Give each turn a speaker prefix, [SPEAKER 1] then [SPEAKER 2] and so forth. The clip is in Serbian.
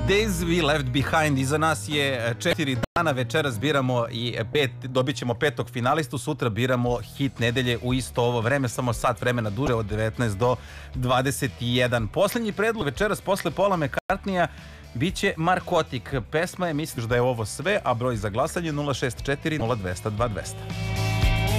[SPEAKER 1] Days We Left Behind, iza nas je 4 dana, večeras biramo i dobit ćemo petog finalistu, sutra biramo hit nedelje u isto ovo vreme, samo sat vremena duže od 19 do 21. Poslednji predlog večeras posle Paula McCartneya biće Markotik. Pesma je Misliš da je ovo sve, a broj za glasanje 064 0200 2200.